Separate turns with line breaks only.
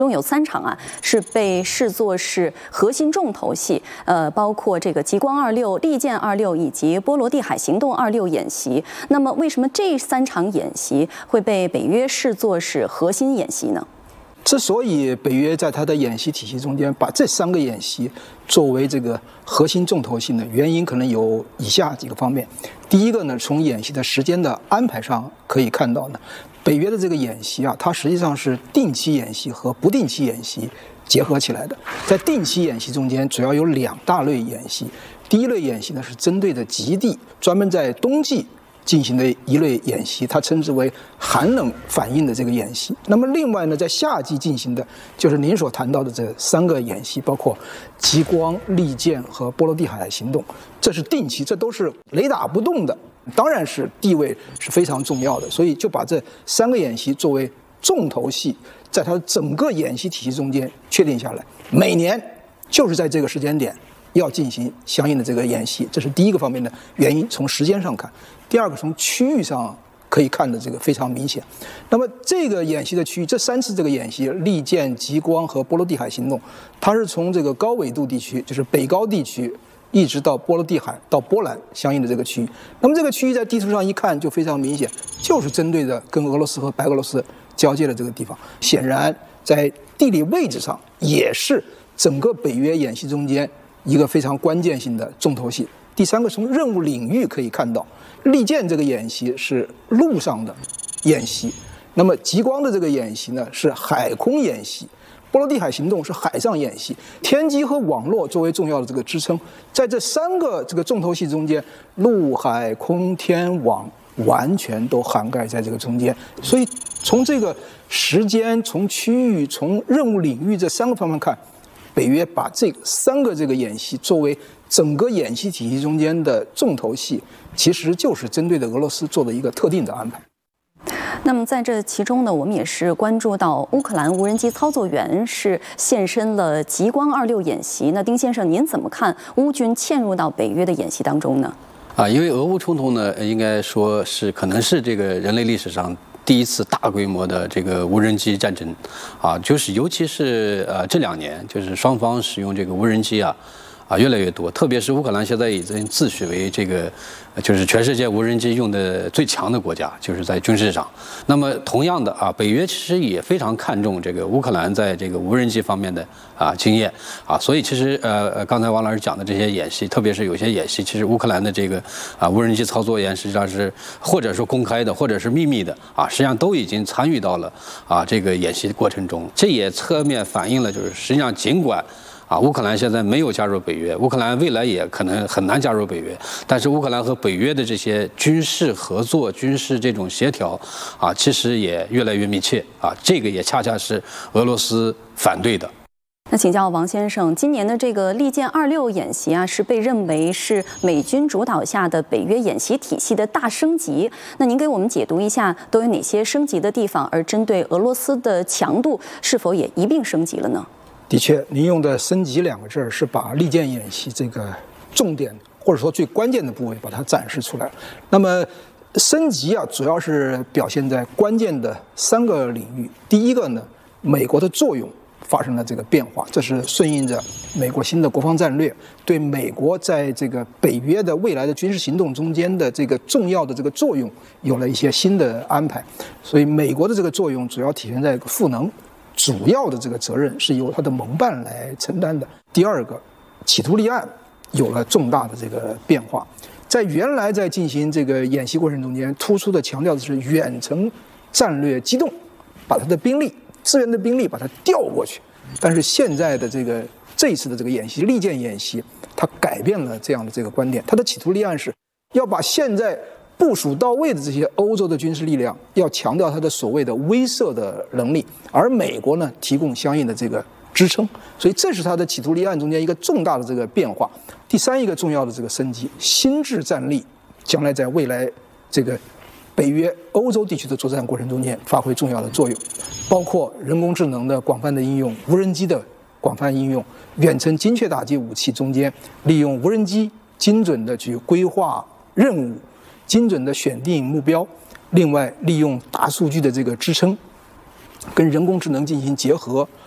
中有3场是被视作是核心重头戏，包括这个极光26、利剑26以及波罗的海行动26演习。那么，为什么这3场演习会被北约视作是核心演习呢？
之所以北约在它的演习体系中间把这3个演习作为这个核心重头戏呢，原因可能有以下几个方面。第一个呢，从演习的时间的安排上可以看到呢，北约的这个演习它实际上是定期演习和不定期演习结合起来的。在定期演习中间，主要有2大类演习。第一类演习呢，是针对的极地，专门在冬季进行的一类演习，它称之为寒冷反应的这个演习。那么另外呢，在夏季进行的就是您所谈到的这3个演习，包括极光、利剑和波罗的海行动，这是定期，这都是雷打不动的，当然是地位是非常重要的，所以就把这3个演习作为重头戏，在它整个演习体系中间确定下来，每年就是在这个时间点要进行相应的这个演习，这是第一个方面的原因，从时间上看。第二个，从区域上可以看的这个非常明显。那么这个演习的区域，这3次这个演习，利剑、极光和波罗的海行动，它是从这个高纬度地区，就是北高地区，一直到波罗的海到波兰相应的这个区域。那么这个区域在地图上一看就非常明显，就是针对的跟俄罗斯和白俄罗斯交界的这个地方。显然在地理位置上也是整个北约演习中间一个非常关键性的重头戏。第3个，从任务领域可以看到，利剑这个演习是陆上的演习，那么极光的这个演习呢是海空演习，波罗的海行动是海上演习，天基和网络作为重要的这个支撑，在这3个这个重头戏中间，陆海空天网完全都涵盖在这个中间。所以从这个时间、从区域、从任务领域这3个方面看，北约把这3个这个演习作为整个演习体系中间的重头戏，其实就是针对的俄罗斯做的一个特定的安排。
那么在这其中呢，我们也是关注到乌克兰无人机操作员是现身了极光26演习。那丁先生，您怎么看乌军嵌入到北约的演习当中呢？
因为俄乌冲突呢，应该说是可能是这个人类历史上第一次大规模的这个无人机战争，就是尤其是这2年，就是双方使用这个无人机越来越多，特别是乌克兰现在已经自诩为这个就是全世界无人机用的最强的国家，就是在军事上。那么同样的北约其实也非常看重这个乌克兰在这个无人机方面的经验所以其实刚才王老师讲的这些演习，特别是有些演习，其实乌克兰的这个无人机操作员实际上是或者说公开的，或者是秘密的实际上都已经参与到了这个演习过程中。这也侧面反映了，就是实际上尽管乌克兰现在没有加入北约，乌克兰未来也可能很难加入北约，但是乌克兰和北约的这些军事合作、军事这种协调其实也越来越密切这个也恰恰是俄罗斯反对的。
那请教王先生，今年的这个利剑26演习是被认为是美军主导下的北约演习体系的大升级。那您给我们解读一下都有哪些升级的地方，而针对俄罗斯的强度是否也一并升级了呢？
的确，您用的"升级"2个字是把利剑演习这个重点或者说最关键的部位把它展示出来了。那么升级主要是表现在关键的3个领域。第一个呢，美国的作用发生了这个变化，这是顺应着美国新的国防战略，对美国在这个北约的未来的军事行动中间的这个重要的这个作用有了一些新的安排。所以美国的这个作用主要体现在赋能，主要的这个责任是由他的盟伴来承担的。第二个，企图立案有了重大的这个变化，在原来在进行这个演习过程中间，突出的强调的是远程战略机动，把他的兵力、支援的兵力把它调过去。但是现在的这一次的这个演习，利剑演习，它改变了这样的这个观点，它的企图立案是要把现在部署到位的这些欧洲的军事力量，要强调它的所谓的威慑的能力，而美国呢提供相应的这个支撑，所以这是它的企图立案中间一个重大的这个变化。第3一个重要的这个升级，心智战力将来在未来这个北约欧洲地区的作战过程中间发挥重要的作用，包括人工智能的广泛的应用、无人机的广泛应用、远程精确打击武器中间利用无人机精准的去规划任务，精准的选定目标，另外利用大数据的这个支撑，跟人工智能进行结合，